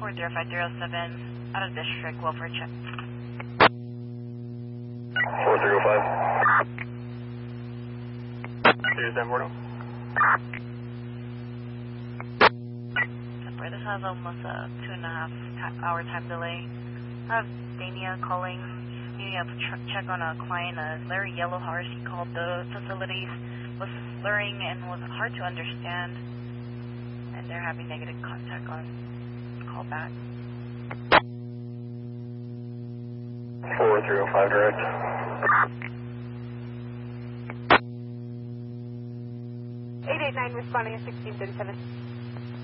40507, out of district, welfare check. 4305. Here's San Bordo. This has almost a 2.5 hour time delay. I have Dania calling, needing a check on a client, Larry Yellowhorse. He called the facilities, was slurring and was hard to understand, and they're having negative contact on call back. 4305 direct. 889 responding at 1637.